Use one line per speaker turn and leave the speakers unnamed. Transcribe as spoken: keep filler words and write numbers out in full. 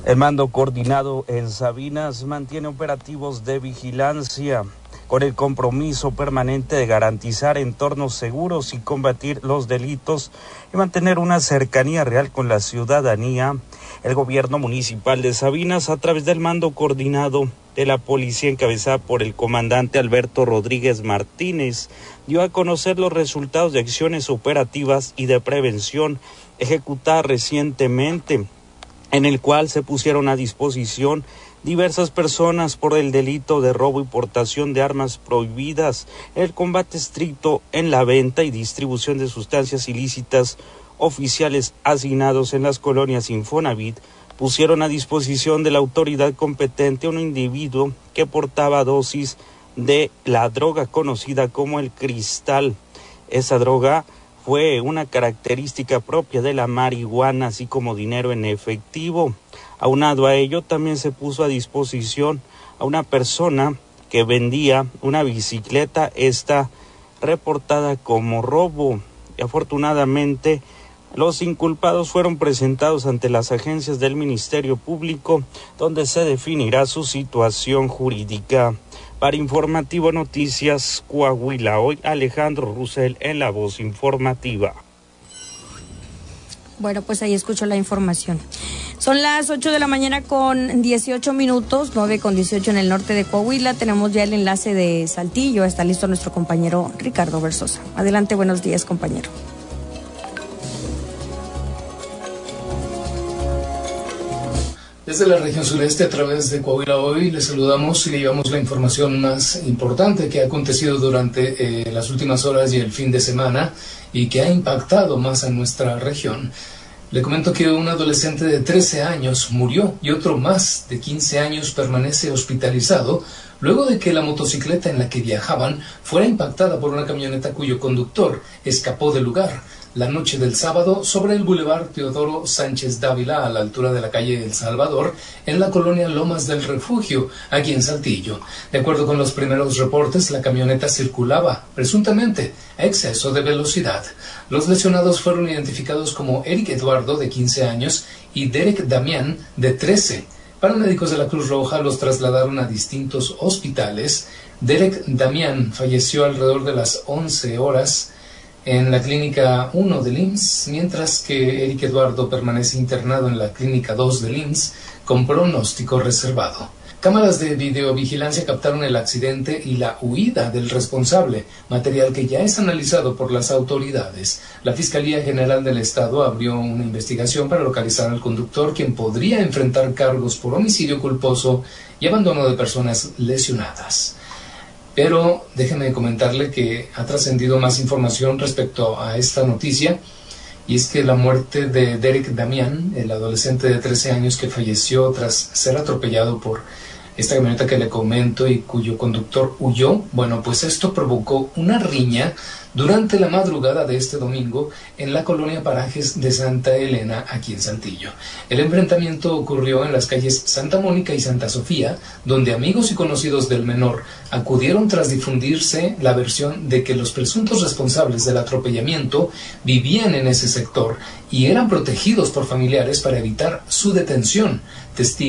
El mando coordinado en Sabinas mantiene operativos de vigilancia con el compromiso permanente de garantizar entornos seguros y combatir los delitos y mantener una cercanía real con la ciudadanía. El gobierno municipal de Sabinas, a través del mando coordinado de la policía encabezada por el comandante Alberto Rodríguez Martínez, dio a conocer los resultados de acciones operativas y de prevención ejecutadas recientemente, en el cual se pusieron a disposición diversas personas por el delito de robo y portación de armas prohibidas, el combate estricto en la venta y distribución de sustancias ilícitas. Oficiales asignados en las colonias Infonavit pusieron a disposición de la autoridad competente a un individuo que portaba dosis de la droga conocida como el cristal. Esa droga fue una característica propia de la marihuana, así como dinero en efectivo. Aunado a ello, también se puso a disposición a una persona que vendía una bicicleta, esta reportada como robo. Y afortunadamente, los inculpados fueron presentados ante las agencias del Ministerio Público, donde se definirá su situación jurídica. Para Informativo Noticias Coahuila, hoy Alejandro Russell en la voz informativa.
Bueno, pues ahí escucho la información. Son las ocho de la mañana con dieciocho minutos, nueve con dieciocho en el norte de Coahuila. Tenemos ya el enlace de Saltillo. Está listo nuestro compañero Ricardo Versosa. Adelante, buenos días, compañero.
Desde la región sureste, a través de Coahuila Hoy, les saludamos y le llevamos la información más importante que ha acontecido durante eh, las últimas horas y el fin de semana y que ha impactado más a nuestra región. Le comento que un adolescente de trece años murió y otro más de quince años permanece hospitalizado luego de que la motocicleta en la que viajaban fuera impactada por una camioneta cuyo conductor escapó del lugar la noche del sábado sobre el Boulevard Teodoro Sánchez Dávila, a la altura de la calle El Salvador, en la colonia Lomas del Refugio, aquí en Saltillo. De acuerdo con los primeros reportes, la camioneta circulaba, presuntamente, a exceso de velocidad. Los lesionados fueron identificados como Eric Eduardo, de quince años, y Derek Damián, de trece. Paramédicos de la Cruz Roja los trasladaron a distintos hospitales. Derek Damián falleció alrededor de las once horas en la clínica uno del I M S S, mientras que Eric Eduardo permanece internado en la clínica dos del I M S S con pronóstico reservado. Cámaras de videovigilancia captaron el accidente y la huida del responsable, material que ya es analizado por las autoridades. La Fiscalía General del Estado abrió una investigación para localizar al conductor, quien podría enfrentar cargos por homicidio culposo y abandono de personas lesionadas. Pero déjeme comentarle que ha trascendido más información respecto a esta noticia, y es que la muerte de Derek Damián, el adolescente de trece años que falleció tras ser atropellado por esta camioneta que le comento y cuyo conductor huyó, bueno, pues esto provocó una riña durante la madrugada de este domingo en la colonia Parajes de Santa Elena, aquí en Saltillo. El enfrentamiento ocurrió en las calles Santa Mónica y Santa Sofía, donde amigos y conocidos del menor acudieron tras difundirse la versión de que los presuntos responsables del atropellamiento vivían en ese sector y eran protegidos por familiares para evitar su detención. Testigos